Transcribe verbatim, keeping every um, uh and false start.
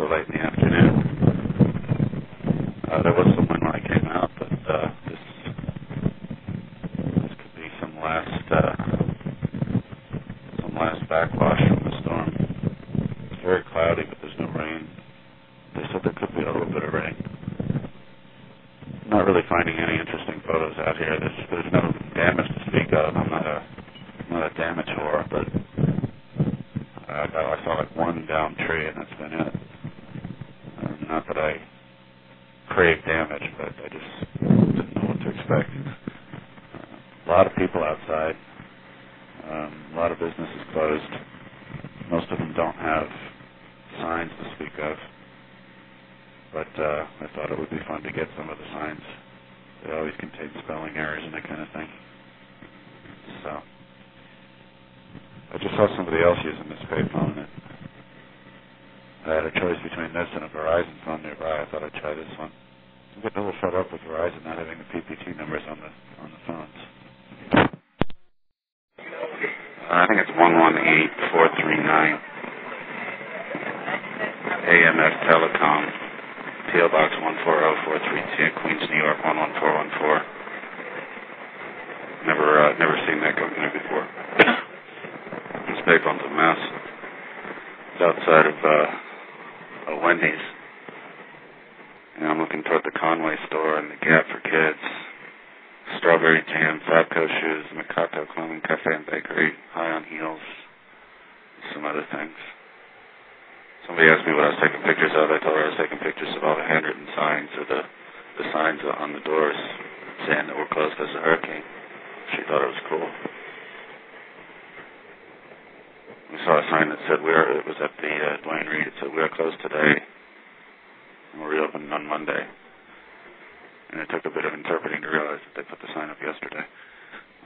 so late in the afternoon. Uh, there was some wind when I came out, but uh, this this could be some last uh, some last backwash from the storm. It's very cloudy, but there's no rain. They said there could be a little bit of rain. I'm not really finding any interesting photos out here. There's there's no damage to speak of. I'm not a I'm not a damage whore, but I, I saw like one downed tree, and that's been it. Um, not that I crave damage, but I just didn't know what to expect. Uh, a lot of people outside. Um, a lot of businesses closed. Most of them don't have signs to speak of. But uh, I thought it would be fun to get some of the signs. They always contain spelling errors and that kind of thing. So I just saw somebody else using this payphone. And I had a choice between this and a Verizon phone nearby. I thought I'd try this one. I'm getting a little fed up with Verizon not having the P P T numbers on the on the phones. Uh, I think it's one one eight four three nine. A M S Telecom. P O Box one four zero four three two, Queens, New York one one four one four. Never, uh, never seen that company before. This payphone's a mess. It's outside of uh, a Wendy's. And I'm looking toward the Conway store and the Gap for Kids, Strawberry Jam, Fabco Shoes, Mikato Clothing Cafe and Bakery, High on Heels, some other things. Somebody asked me what I was taking pictures of. I told her I was taking pictures of all the handwritten signs or the, the signs on the doors saying that we're closed because of the hurricane. She thought it was cool. We saw a sign that said we are, it was at the uh, Dwayne Reed. It said we are closed today and we're reopening on Monday. And it took a bit of interpreting to realize